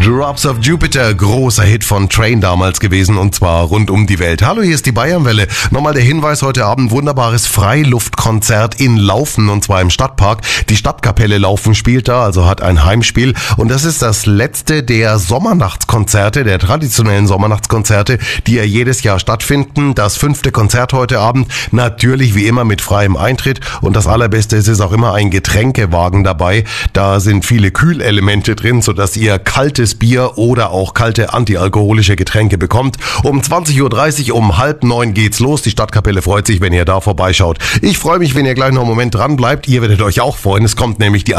Drops of Jupiter, großer Hit von Train damals gewesen und zwar rund um die Welt. Hallo, hier ist die Bayernwelle. Nochmal der Hinweis, heute Abend wunderbares Freiluftkonzert in Laufen und zwar im Stadtpark. Die Stadtkapelle Laufen spielt da, also hat ein Heimspiel und das ist das letzte der Sommernachtskonzerte, der traditionellen Sommernachtskonzerte, die ja jedes Jahr stattfinden. Das 5. Konzert heute Abend, natürlich wie immer mit freiem Eintritt und das Allerbeste ist, auch immer ein Getränkewagen dabei. Da sind viele Kühlelemente drin, sodass ihr kaltes Bier oder auch kalte antialkoholische Getränke bekommt. Um 20.30 Uhr, um 8:30 geht's los. Die Stadtkapelle freut sich, wenn ihr da vorbeischaut. Ich freue mich, wenn ihr gleich noch einen Moment dran bleibt. Ihr werdet euch auch freuen. Es kommt nämlich die